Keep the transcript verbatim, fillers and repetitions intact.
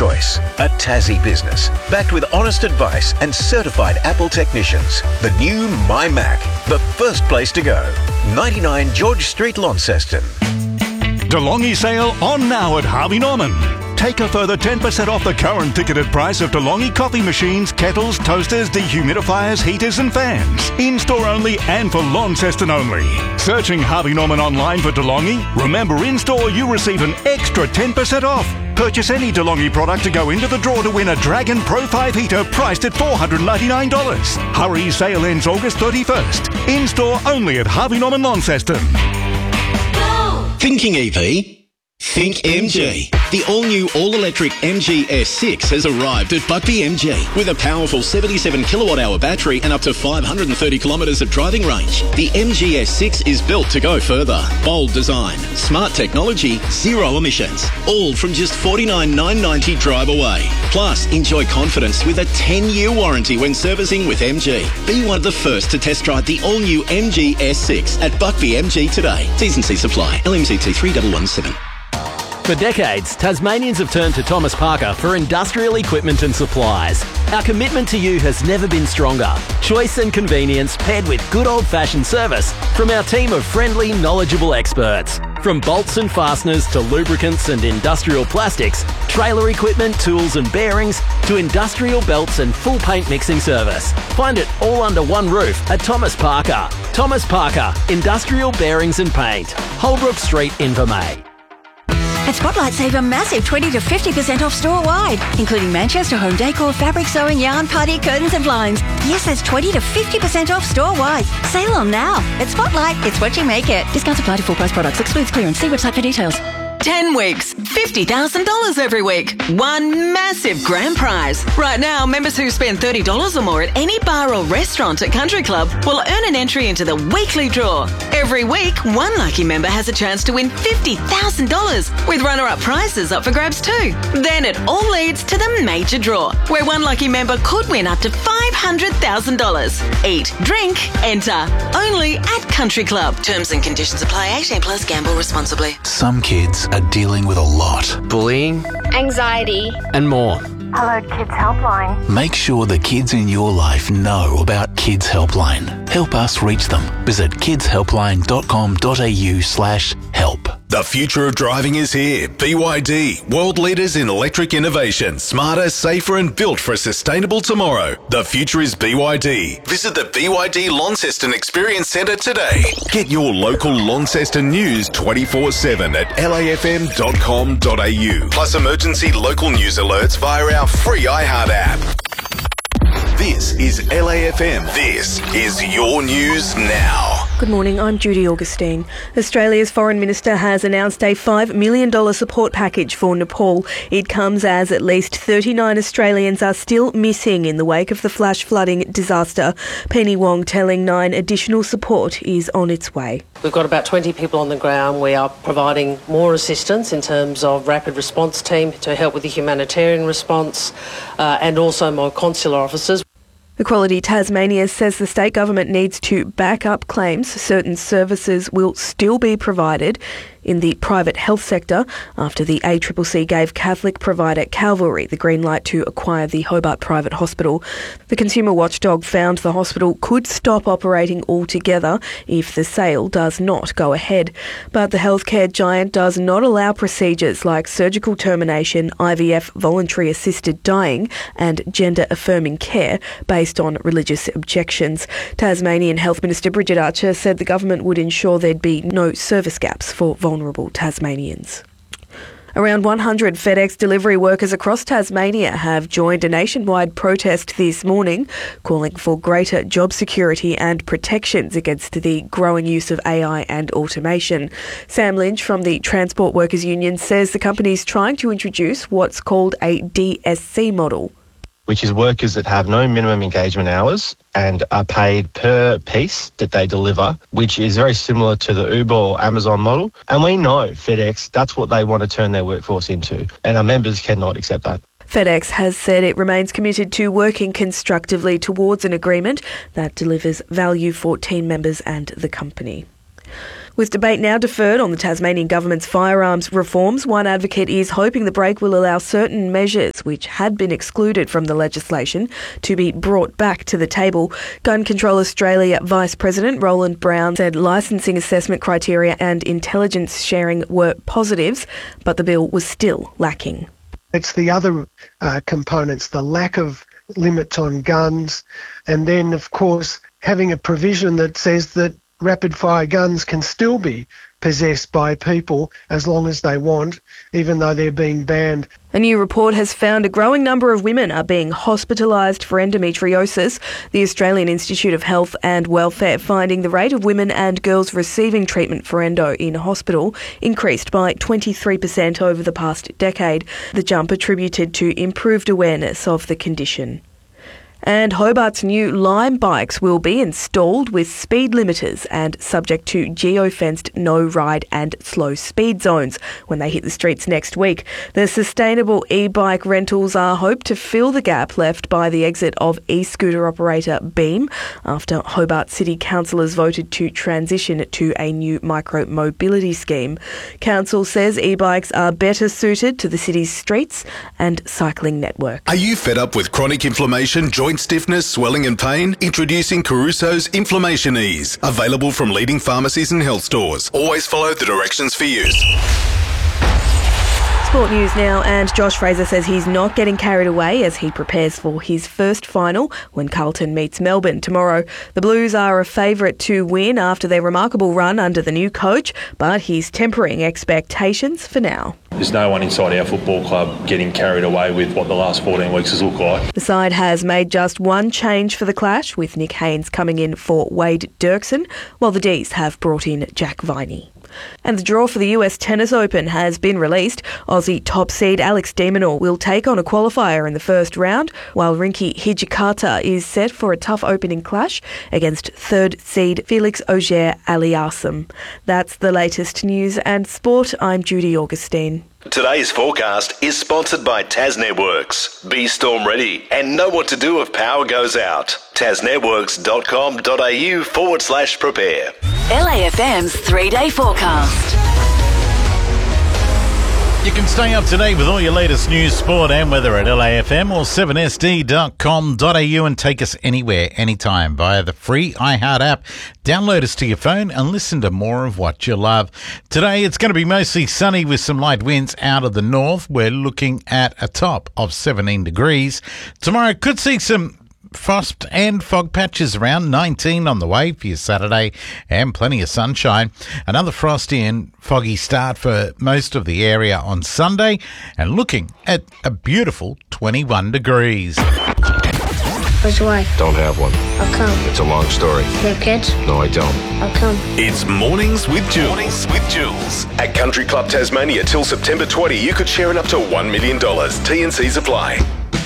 choice. A Tassie business, backed with honest advice and certified Apple technicians. The new My Mac, the first place to go. ninety-nine George Street, Launceston. DeLonghi sale on now at Harvey Norman. Take a further ten percent off the current ticketed price of DeLonghi coffee machines, kettles, toasters, dehumidifiers, heaters and fans. In-store only and for Launceston only. Searching Harvey Norman online for DeLonghi? Remember, in-store you receive an extra ten percent off. Purchase any DeLonghi product to go into the draw to win a Dragon Pro five heater priced at four hundred ninety-nine dollars. Hurry, sale ends August thirty-first. In-store only at Harvey Norman, Launceston. Thinking E V? Think M G. The all-new all-electric M G S six has arrived at Buckby M G with a powerful seventy-seven kilowatt hour battery and up to five hundred thirty kilometres of driving range. The M G S six is built to go further. Bold design, smart technology, zero emissions. All from just forty-nine thousand nine hundred ninety dollars drive away. Plus, enjoy confidence with a ten-year warranty when servicing with M G. Be one of the first to test drive the all-new M G S six at Buckby M G today. T's and C's apply. L M C T three one one seven. For decades, Tasmanians have turned to Thomas Parker for industrial equipment and supplies. Our commitment to you has never been stronger. Choice and convenience paired with good old-fashioned service from our team of friendly, knowledgeable experts. From bolts and fasteners to lubricants and industrial plastics, trailer equipment, tools and bearings, to industrial belts and full paint mixing service. Find it all under one roof at Thomas Parker. Thomas Parker, Industrial Bearings and Paint. Holbrook Street, Invermay. At Spotlight, save a massive twenty to fifty percent off store-wide, including Manchester home decor, fabric sewing, yarn, party, curtains and blinds. Yes, that's twenty to fifty percent off store-wide. Sale on now. At Spotlight, it's what you make it. Discounts apply to full-price products. Excludes clearance. See website for details. ten weeks, fifty thousand dollars every week. One massive grand prize. Right now, members who spend thirty dollars or more at any bar or restaurant at Country Club will earn an entry into the weekly draw. Every week, one lucky member has a chance to win fifty thousand dollars, with runner-up prizes up for grabs too. Then it all leads to the major draw, where one lucky member could win up to five hundred thousand dollars. Eat, drink, enter. Only at Country Club. Terms and conditions apply. eighteen plus. Gamble responsibly. Some kids are dealing with a lot. Bullying, anxiety, and more. Hello Kids Helpline. Make sure the kids in your life know about Kids Helpline. Help us reach them. Visit kidshelpline.com.au slash help. The future of driving is here. B Y D, world leaders in electric innovation, smarter, safer and built for a sustainable tomorrow. The future is B Y D. Visit the B Y D Launceston Experience Centre today. Get your local Launceston news twenty-four seven at L A F M dot com dot A U. Plus emergency local news alerts via our free iHeart app. This is L A F M. This is your news now. Good morning, I'm Judy Augustine. Australia's Foreign Minister has announced a five million dollars support package for Nepal. It comes as at least thirty-nine Australians are still missing in the wake of the flash flooding disaster. Penny Wong telling Nine additional support is on its way. We've got about twenty people on the ground. We are providing more assistance in terms of rapid response team to help with the humanitarian response uh, and also more consular officers. Equality Tasmania says the state government needs to back up claims certain services will still be provided in the private health sector after the A C C C gave Catholic provider Calvary the green light to acquire the Hobart Private Hospital. The consumer watchdog found the hospital could stop operating altogether if the sale does not go ahead. But the healthcare giant does not allow procedures like surgical termination, I V F, voluntary assisted dying and gender-affirming care based on religious objections. Tasmanian Health Minister Bridget Archer said the government would ensure there'd be no service gaps for vulnerable Tasmanians. Around one hundred FedEx delivery workers across Tasmania have joined a nationwide protest this morning, calling for greater job security and protections against the growing use of A I and automation. Sam Lynch from the Transport Workers Union says the company is trying to introduce what's called a D S C model, which is workers that have no minimum engagement hours and are paid per piece that they deliver, which is very similar to the Uber or Amazon model. And we know FedEx, that's what they want to turn their workforce into, and our members cannot accept that. FedEx has said it remains committed to working constructively towards an agreement that delivers value for team members and the company. With debate now deferred on the Tasmanian government's firearms reforms, one advocate is hoping the break will allow certain measures which had been excluded from the legislation to be brought back to the table. Gun Control Australia Vice President Roland Brown said licensing assessment criteria and intelligence sharing were positives, but the bill was still lacking. It's the other uh, components, the lack of limits on guns, and then, of course, having a provision that says that rapid-fire guns can still be possessed by people as long as they want, even though they're being banned. A new report has found a growing number of women are being hospitalised for endometriosis. The Australian Institute of Health and Welfare finding the rate of women and girls receiving treatment for endo in hospital increased by twenty-three percent over the past decade. The jump attributed to improved awareness of the condition. And Hobart's new Lime bikes will be installed with speed limiters and subject to geo-fenced no-ride and slow speed zones when they hit the streets next week. The sustainable e-bike rentals are hoped to fill the gap left by the exit of e-scooter operator Beam after Hobart City councillors voted to transition to a new micro-mobility scheme. Council says e-bikes are better suited to the city's streets and cycling network. Are you fed up with chronic inflammation, joint stiffness, swelling and pain? Introducing Caruso's Inflammation Ease. Available from leading pharmacies and health stores. Always follow the directions for use. Sport news now, and Josh Fraser says he's not getting carried away as he prepares for his first final when Carlton meets Melbourne tomorrow. The Blues are a favourite to win after their remarkable run under the new coach, but he's tempering expectations for now. There's no one inside our football club getting carried away with what the last fourteen weeks has looked like. The side has made just one change for the clash, with Nick Haynes coming in for Wade Dirksen, while the D's have brought in Jack Viney. And the draw for the U S Tennis Open has been released. Aussie top seed Alex de Minaur will take on a qualifier in the first round, while Rinky Hijikata is set for a tough opening clash against third seed Felix Auger-Aliassime. That's the latest news and sport. I'm Judy Augustine. Today's forecast is sponsored by Tas Networks. Be storm ready and know what to do if power goes out. tasnetworks.com.au forward slash prepare. L A F M's three-day forecast. You can stay up to date with all your latest news, sport and weather at L A F M or seven S D dot com dot A U and take us anywhere, anytime via the free iHeart app. Download us to your phone and listen to more of what you love. Today it's going to be mostly sunny with some light winds out of the north. We're looking at a top of seventeen degrees. Tomorrow could see some frost and fog patches, around nineteen on the way for your Saturday, and plenty of sunshine. Another frosty and foggy start for most of the area on Sunday, and looking at a beautiful twenty-one degrees. Where's your wife? Don't have one. How come? It's a long story. You have kids? No, I don't. How come? It's Mornings with Jules. Mornings with Jules. At Country Club Tasmania till September twentieth, you could share in up to one million dollars. T and C's apply.